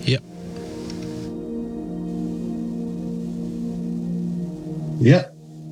Ia. Ia.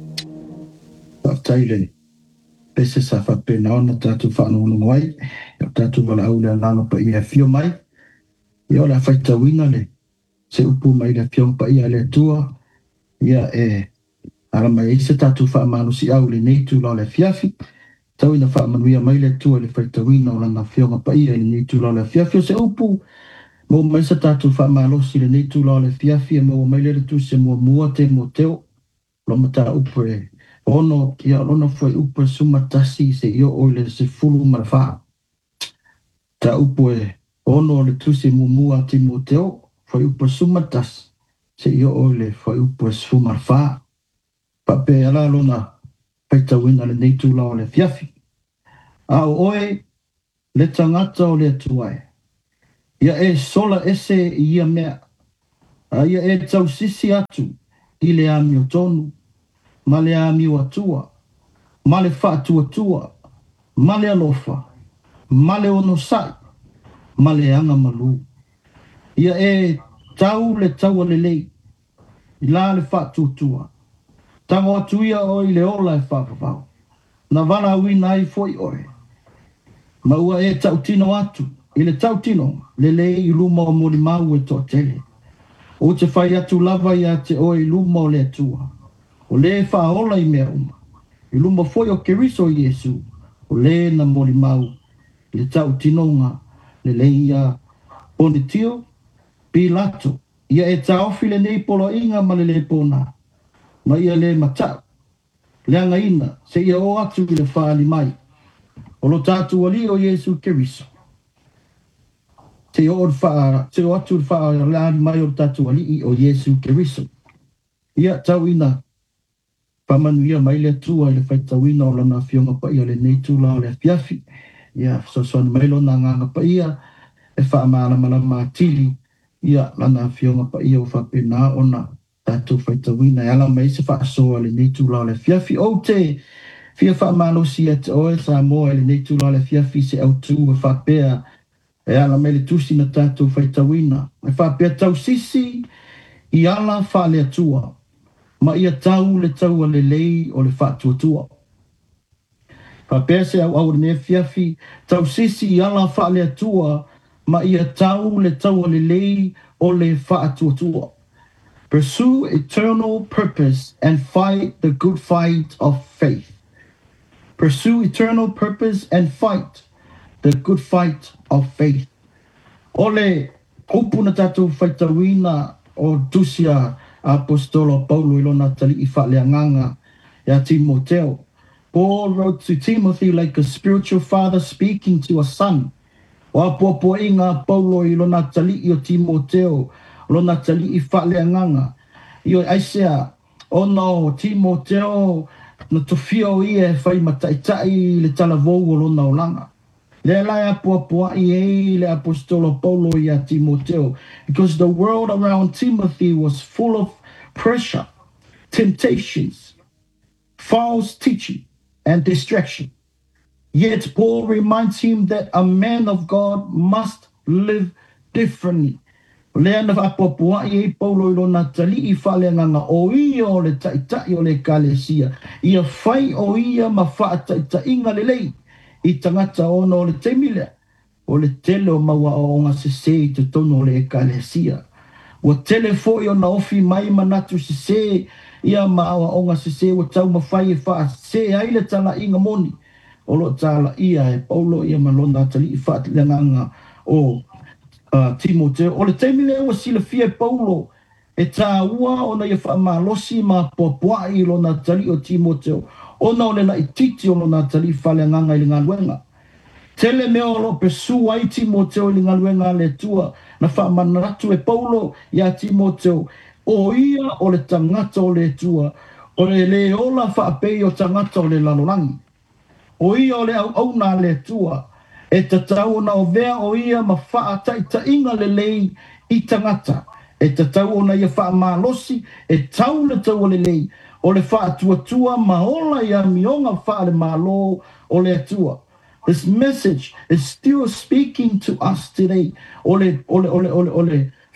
Taile. Pese sa whapena ona tātou whanongo ai. Ia tātou wala au lea langa pa ia fio mai. Ia la whaita wina le. Se upu mai le fio pa ia le tua. Ia ara mai se tātou whamanu si au le neitu la le fiafi. Tau ina whamanuia mai le tua le whaita wina o lana fio pa ia le neitu la le fiafi. Se upu mo mai se tātou whamanu si le neitu la le fiafi. Mo mai le tu se mua te mo teo. Loma ta upe ono ia lona foi upe sumatasi se io o le se fulu marfa ta upe ono le tuse mumua Timoteo foi upe sumatas se io o le foi upe sumarfa pa pe ala lona paita wina le neitu la o le fiafi a oe le tangata o le tuai ia sola ese ia mea ia tau sisi atu i le ami o tonu ma le ami o atua, ma le whaatua, ma le alofa, ma le ono sai, ma le anga malu. Ia tau le tau le lei, i la le whaatua. Tango atu ia o i le ola e whapapau. Na wana wina ai foi oe. Ma ua tau tino atu, i le tau tino, le lei i luma o mori mau e toa tele. O te whai atu lava ia te o i luma o le atua. O le whaola i mea uma. I luma foi o keriso i Yesu. O le na mori mau. Le tau tinonga. Le leia Ponitio. Pilato. Ia tau file nei polo inga ma le pona. Ma ia le matau. Le anga ina. Se ia o atu i le whaali mai. O lo tatu ali o Yesu keriso. Se o atu i whaali mai o tatu ali o Yesu keriso. Ia tau ina. Pamanuia mai le tua i le whaitawina o lana fionga pa ia le neitu la o le fiafi. Ia soan mai lo na nganga pa ia e wha malama tili. Ia lana fionga pa ia o whapena ona tātou whaitawina. Ala mai se wha asoa le neitu la o le fiafi. O te fia wha malosi e te oe sa moa le neitu la o le fiafi se au tu e whapea. E ala mai le tusi na tātou whaitawina. E whapea tau sisi i ala wha le atua. Ma ia tau le tau le lei o le whaatuatua. Pese au ne fiafi, tau sisi i ala wha le atua, ma ia tau le tau le lei o le whaatuatua. Pursue eternal purpose and fight the good fight of faith. Pursue eternal purpose and fight the good fight of faith. Ole, upuna tatu whaitawina o tusia Apostolo Paulo ilona tali I whaleanganga ya Timoteo. Paul wrote to Timothy like a spiritual father speaking to a son. O apopo inga Paulo ilona tali I o Timoteo, ilona tali I whaleanganga. Io aisea, ono Timoteo na tofio ie whai mataitai le talavou o lona o langa. Le lai apoapoa I le apostolo Paulo I a Timoteo, because the world around Timothy was full of pressure, temptations, false teaching, and distraction. Yet Paul reminds him that a man of God must live differently. Le ana apoapoa Paulo ilona tali I whaleanganga o ia o le taitai o le kalesia. Ia whai o ia ma whaataitai le lei. I tangata ono o le temile, o le tele o maua o ngā sese I te tono o le ekalesia. Wa tele fo I o na ofi mai manatu sese, ia maawa o ngā sese wa tau mawhai wha se aile tala inga moni. O lo tala ia Paulo ia malona tali I wha tilanganga o Timoteo. O le temile wa sila fia Paulo, e tā ua o na ia wha malosi ma popoa I lo na tali o Timoteo. Ona o le la ititi o na tali whaleanganga I le ngaluenga. Tele mea o lo pesu ai Timoteo I le ngaluenga le tua na whamanatu Paulo I a Timoteo. O ia o le tangata o le tua, o le ola whaapei o tangata o le lalolangi. O ia o le au na le tua, e tatau na o vea o ia ma whaataita inga le lei I tangata. E tatau o na ia whaamalosi, e tau le tau o le lei. O le whaatuatua maola ia mionga whaale malo o le atua. This message is still speaking to us today. O le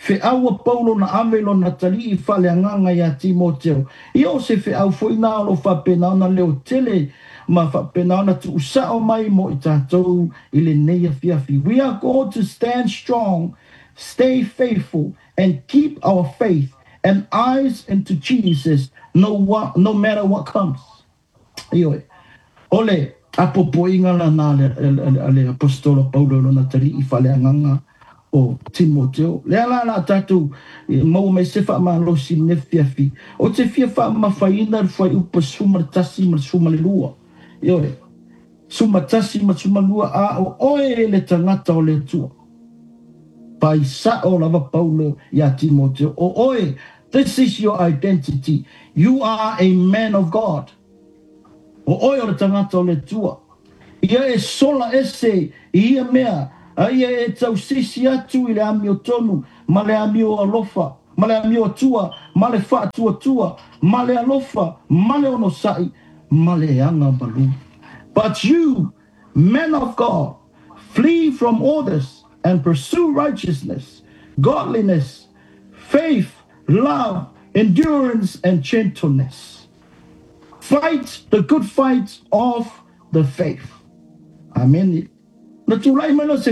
fe au Paulo na amelo na tali I fale nganga ya Timoteo. Io se fe au foi na lo fa pena na leo tele ma fa pena na tu usao mai mo I tātou I le nei fiafi. We are going to stand strong, stay faithful, and keep our faith and eyes into Jesus no matter what comes. Io ole apopo ingala na le apostolo Paulo na tali I fale nganga o Timoteo. Le ala tatu mau me se fa ma lo si ne fiafi. O te fia fa ma faina fai upa suma tasi ma suma le lua. Io suma tasi ma suma lua a o oe le tangata o le tua. Pai sa o lava Paulo ya Timoteo. O oe, this is your identity. You are a man of God. O oe o le tangata o le tua. Ia e sola ese, ia mea, ia e tau sisi atu I le ami o tonu, ma le ami o alofa, ma le ami o tua, ma le wha tua, ma le alofa, ma le ono sai, ma le anga balu. But you, men of God, flee from all this and pursue righteousness, godliness, faith, love, endurance, and gentleness. Fight the good fight of the faith. Amen. What is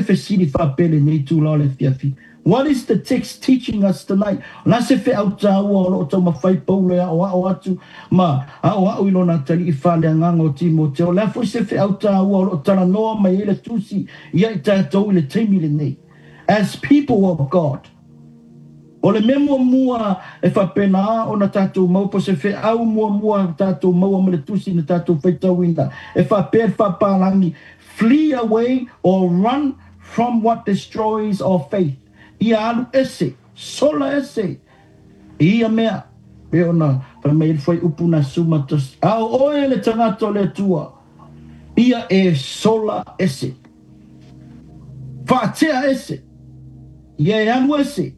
the text teaching us tonight? As people of God, o le memo mua e whapena o na tātou mau po se whi au mua tātou mau amale tusi na tātou whaitawina. E whapea whapalangi, flee away or run from what destroys our faith. Ia alu ese, sola ese. Ia mea, pe ona, whamei whai upu na sumatas. Au oe le tangata le tua. Ia e sola ese. Whatea ese. Ia e anu ese.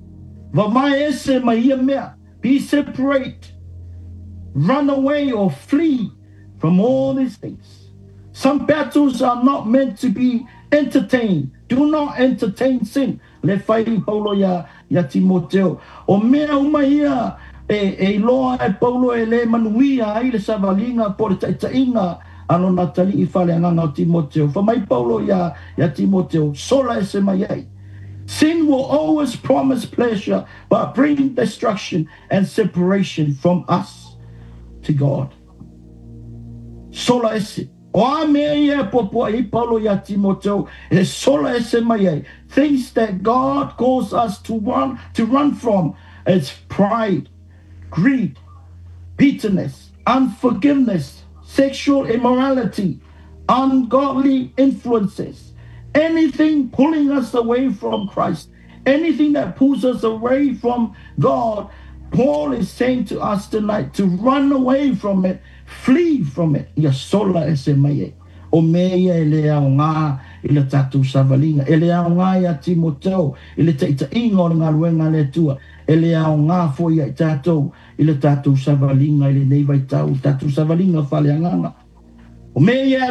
Be separate, run away or flee from all these things. Some battles are not meant to be entertained. Do not entertain sin. Le fai Paulo ya Timoteo. O mea umaia e loa e Paulo e le manuia ai le savalinga por taitainga ano natali I fale nganga o Timoteo. Famai Paulo ya Timoteo. Sola e se mai ai. Sin will always promise pleasure, but bring destruction and separation from us to God. Sola esse. O mea popo I Paulo ya Timoteo. E sola esse mai. Things that God calls us to run from is pride, greed, bitterness, unforgiveness, sexual immorality, ungodly influences. Anything pulling us away from Christ, anything that pulls us away from God, Paul is saying to us tonight to run away from it, flee from it. Ia sola ese mai. O mea ele au ngā ile tatu savalinga. Ele au ngā ia Timoteo, ile teita ingo ngā ruenga le tua. Ele au ngā fo ia tatou, ile tatu savalinga, ile nei vai tau, tatu savalinga fale anganga. All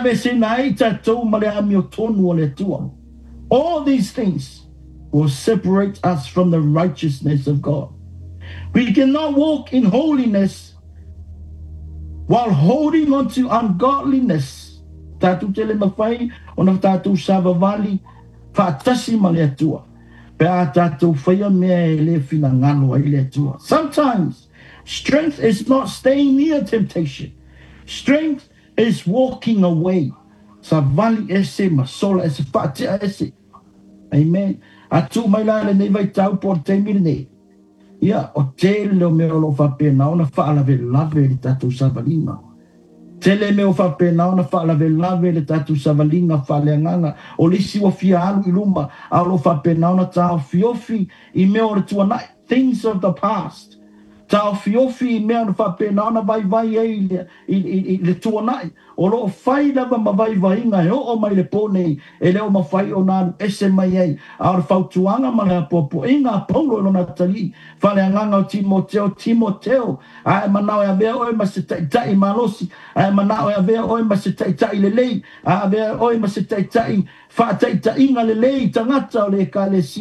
these things will separate us from the righteousness of God. We cannot walk in holiness while holding on to ungodliness. Tatu tele mawhai, ona tatu savavali, whaatasi ma le atua. Pea tatu whaia mea le fina ngalo ai le atua. Sometimes, strength is not staying near temptation. Strength is walking away. Savali ese, masola ese, whaatea ese. Amen. Atu mai la le nei vai tau por te mirne. Ia, o te leo meo lo whapena, ona whaalave lave le tatu savalina. Te le meo whapena, ona whaalave lave le tatu savalina whaleanganga. O lisi wa fia alu iluma, a lo whapena, ona tau fiofi I meo re tuanai. Things of the past. Tau fiofi I mea na whapena, ona vai ei le tuanai. O lo whai lava ma vai inga, he o mai le pōnei, e leo ma whai o nānu ese mai ei. A ora whautuanga ma le apopo, inga paulo e lona tali, whale anganga o Timoteo, a e manao e avea oe ma se taitai malosi, a e manao e avea oe ma se taitai lelei, a avea oe ma se taitai, whaataitai inga lelei, tangata o le kalesia,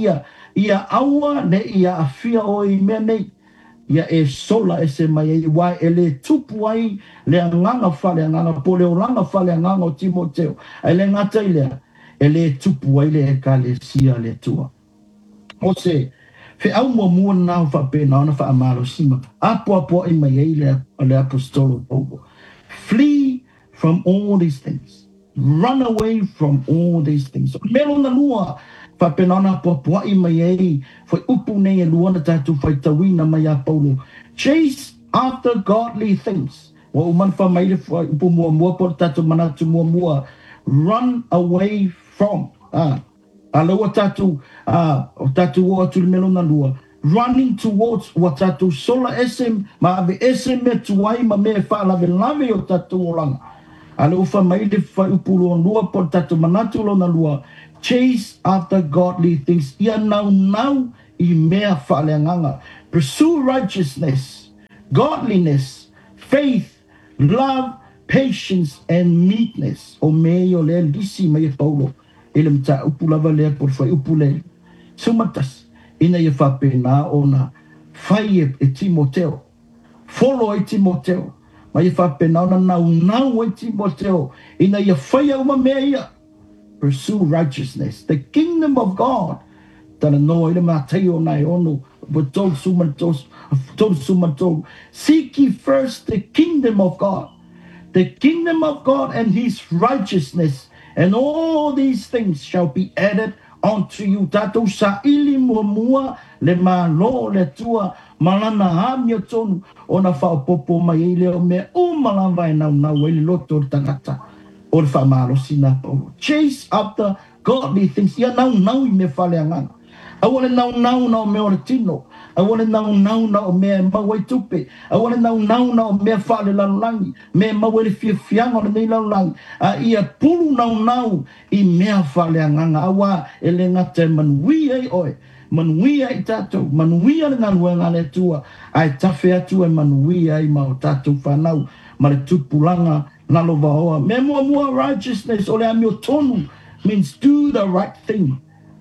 ia aua ne ia afia o I mea nei, ia e sola e se mai e wai e le tupu ai le anganga whale anganga po le oranga whale anganga o Timoteo. Ai le ngata I lea, e le tupu ai le e ka le sia le tua. O se, fe au mua nao wha pena ona wha amaro sima, apo I mai e le apostolo Paulo. Flee from all these things. Run away from all these things. Melo na lua, fa penana po I mai ei, foi upu nei e luana tatu fai tawina mai a Paulo. Chase after godly things. Wa uman fa mai fa upu mua po tatu manatu mua. Run away from. Aloha tatu o atu melo na lua. Running towards what tatu sola esem ma ave esem me tuai ma me fa lave o tatu o langa. Alo fa mai le fa upulo lua por tatu manatu lo na lua. Chase after godly things. Ia now I mea fa leanganga. Pursue righteousness, godliness, faith, love, patience, and meekness. O me o le lisi mai Paulo. Ele mta upulava le por fa upule. Sumatas. Ina ia fa pena ona fai e Timoteo. Follow e Timoteo. Ma ia fa pena ona nau e Timoteo. Ina ia fai uma mea. Pursue righteousness. The kingdom of God. Tana no ile ma tayo nai ono. But told sumato. Seek ye first the kingdom of God. The kingdom of God and his righteousness. And all these things shall be added unto you. Tatou sa ili mua le malo le tua malana hamio tonu ona whaopopo mai leo me malava e nau ele loto tangata o le whamalo sina po. Chase after godly things. Ia nau I me whale angana. I want to nau me ore tino. I want to nau me mawai tupe. I want to nau me whale lalangi. Me mawai fianga o nei lalangi. Ia pulu nau I mea whale anganga. Awa ele ngate manuia I oe. Manuia I tatou. Manuia le nganuenga le tua. Ai tafe atu e manuia I mao tatou whanau. Ma le tupulanga nalo vaoa. Me mua righteousness o le amio tonu means do the right thing.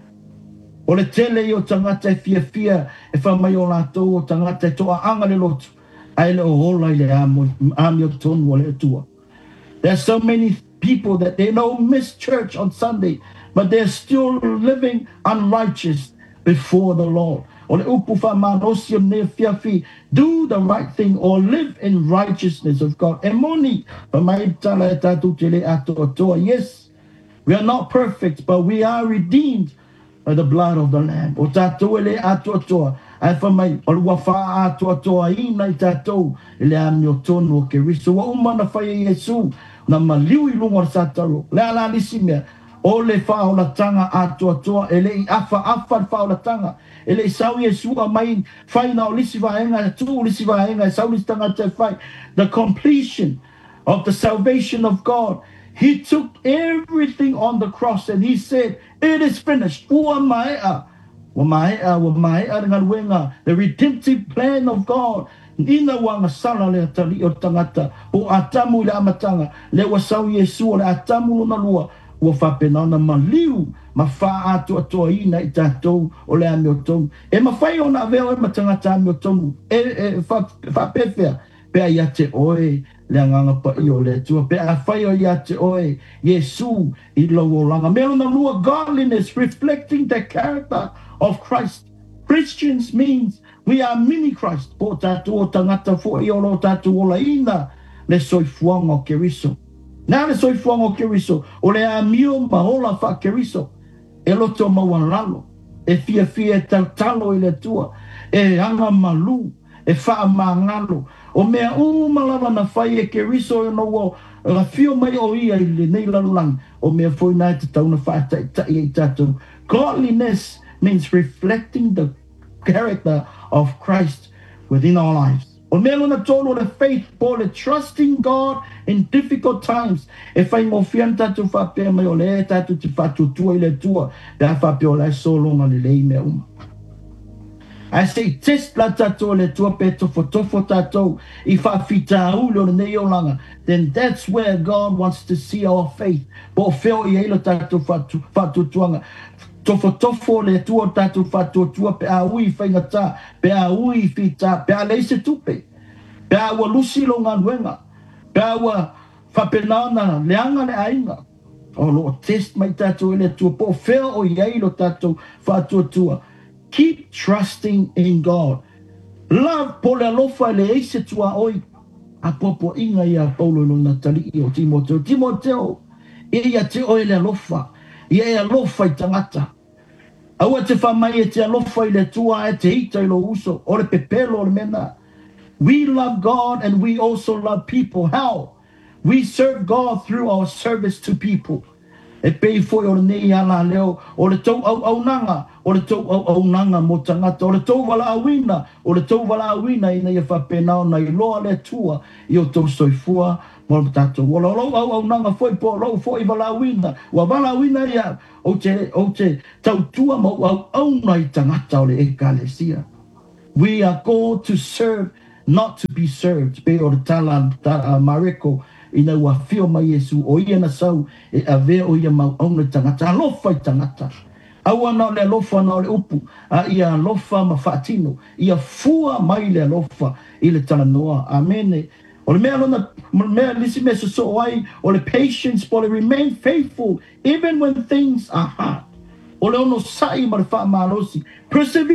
O le tele I o tangata e fia e whamai o lātou o tangata e toa anga le lotu. Ai le o hola I le ami o tonu o le tua. There's so many people that they don't miss church on Sunday, but they're still living unrighteous before the Lord. O le upu whamanosi o ne fiafi, do the right thing or live in righteousness of God. E moni, whamai tala e tatu te le ato toa. Yes, we are not perfect, but we are redeemed by the blood of the Lamb. O tātou ele atua toa. Ai whamai, o lua wha atua toa ina I tātou. Ele ami o tonu o Keriso. Wa umana whai Yesu. Na maliu I lunga o sataro. Le ala lisi mea. O le wha o la tanga atua toa. Ele I afa wha o la tanga. Ele I sau Yesu a mai. Whai na o lisi vaenga. Tu lisi vaenga. Sau lisi tanga te whai. The completion of the salvation of God. He took everything on the cross and he said, it is finished. The redemptive plan of God. Ina wanga sala le tali o tangata. O atamu le amatanga. Le wasau Yesu le atamu na lua. Ua whapena na maliu. Ma wha atua toa ina I tātou o le ami o tonu. E ma whai o na veo e matangata ami o tonu. Whapewhea. Pea ia te oe. Le anganga pa I o le tua. Pe a whai o ia te oe. Yesu I lau o langa. Melo na lua godliness reflecting the character of Christ. Christians means we are mini Christ. Po tātou o tangata fo I o lo tātou o la ina. Le soifuanga o Keriso. Nā le soifuanga o Keriso. O le a mio mahola wha Keriso. E loto mawanlalo. E fia e talo I le tua. E anga malu. E wha mangalo. O mea malava na whai e Keriso e no o la fio mai o ia I le nei lalang. O mea foi nai te tauna whaatai I tātou. Godliness means reflecting the character of Christ within our lives. O mea luna tolo le faith po le trusting God in difficult times. E whai mo fian tātou whapea mai o le tātou te whatutua I le tua. Pea whapea o lai solonga le lei mea uma. I say test la tato le tua pe tofo tato I whawhita ulo le nei o langa. Then that's where God wants to see our faith. Po feo I eilo tato whatutuanga. tofo le tua tatu tua pe a ui whaingata, pe a ui fita, pe a leise tupe, pe a ua lusi lo ngā nuenga, pe a ua whapenaona leanga le ainga. O lo test mai tatu ele tua po whea o iei lo tatu tua. Keep trusting in God. Love po le alofa le eise tua oi. A popo inga ia Paulo no Natali o Timoteo. Timoteo, ia te oe le alofa. Ia e alofa I tangata. Aua te whamai e te alofa I le tua e te hita I lo uso. O le pepelo o le mena. We love God and we also love people. How? We serve God through our service to people. E pei foi o le nei ala leo, o le tau au nanga, o le tau au nanga mo tangata, o le tau wala awina ina ia whapenao na I loa le tua I o tau soifua mo le tato. O lo au nanga foi po lo foi wala awina, wa wala awina ia o te tau tua mo au na I tangata o le ekalesia. We are called to serve, not to be served. Pe o tala mareko ina ua fio mai Yesu o ia na sau e ave o ia mau auna tangata. Alofa I tangata. Aua na le alofa na le upu. A ia alofa ma whaatino. Ia fua mai le alofa I le tala noa. Amene. O le mea lona, mea lisi me so ai, o le patience, po le remain faithful, even when things are hard. O le ono sai ma le wha malosi. Persevere.